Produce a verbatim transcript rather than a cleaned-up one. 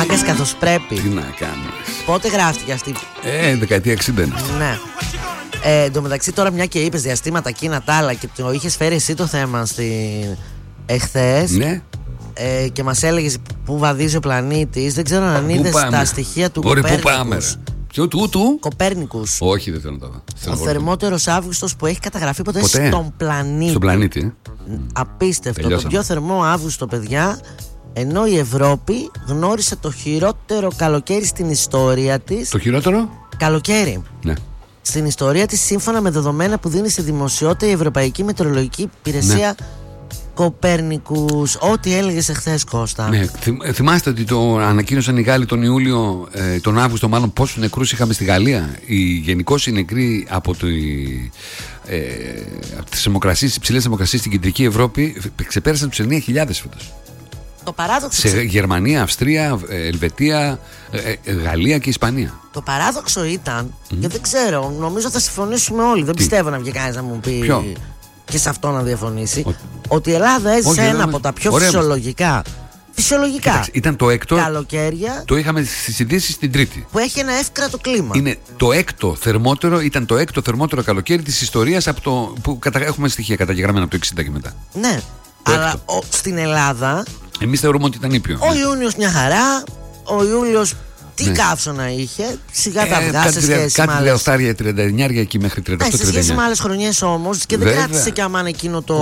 μάγκας καθώς πρέπει. Τι να κάνεις. Πότε γράφτηκε αυτή? Ε, δεκαετία εξήντα. Ναι. Ε, εν τω μεταξύ, τώρα μια και είπες διαστήματα εκείνα τα άλλα και το είχες φέρει εσύ το θέμα στην εχθές. Ναι. Ε, και μας έλεγες που βαδίζει ο πλανήτης. Δεν ξέρω αν είδες τα στοιχεία του Κοπέρνικους. Ποιο του, του? Κοπέρνικους. Όχι, δεν θέλω να τα δω. Ο θερμότερος Αύγουστος που έχει καταγραφεί ποτέ, ποτέ. στον πλανήτη. Στον πλανήτη, ε. Απίστευτο. Τελειώσαμε. Το πιο θερμό Αύγουστο, παιδιά. Ενώ η Ευρώπη γνώρισε το χειρότερο καλοκαίρι στην ιστορία της. Το χειρότερο? Καλοκαίρι. Ναι. Στην ιστορία της, σύμφωνα με δεδομένα που δίνει στη δημοσιότητα η Ευρωπαϊκή Μετεωρολογική Υπηρεσία. Ναι. Κοπέρνικους, ό,τι έλεγες εχθές, Κώστα. Ναι, θυμάστε ότι το ανακοίνωσαν οι Γάλλοι τον Ιούλιο, ε, τον Αύγουστο μάλλον, πόσους νεκρούς είχαμε στη Γαλλία. Οι γενικώς οι νεκροί από, το, ε, από τις θερμοκρασίες, τις υψηλές θερμοκρασίες στην κεντρική Ευρώπη ξεπέρασαν τους εννέα χιλιάδες φέτος. Το παράδοξο. Σε Γερμανία, Αυστρία, Ελβετία, ε, ε, Γαλλία και Ισπανία. Το παράδοξο ήταν, mm. και δεν ξέρω, νομίζω θα συμφωνήσουμε όλοι. Δεν Τι? πιστεύω να βγει κανείς να μου πει. Ποιο? Και σε αυτό να διαφωνήσει. Ο... Ότι η Ελλάδα έζησε Όχι, ένα δεν... από τα πιο Ωραία, φυσιολογικά. Φυσιολογικά. Κοίταξε, ήταν το έκτο. Καλοκαίρια. Το είχαμε στις ειδήσεις την Τρίτη. Που έχει ένα εύκρατο κλίμα. Είναι το έκτο θερμότερο, ήταν το έκτο θερμότερο καλοκαίρι της ιστορίας από το, που κατα... έχουμε στοιχεία καταγεγραμμένα από το εξήντα και μετά. Ναι. Το αλλά ο, στην Ελλάδα. Εμείς θεωρούμε ότι ήταν ήπιο. Ο Ιούνιος μια χαρά. Ο Ιούλιος. Τι ναι. καύσωνα είχε. Σιγά τα αυγά ε, σε σχέση κάτι με άλλες. Κάτι τριάντα εννιά εκεί μέχρι τριάντα οκτώ τριάντα εννιά. Σε σχέση με άλλες χρονιές όμως. Και δεν Βέβαια. κράτησε και αμάν εκείνο το.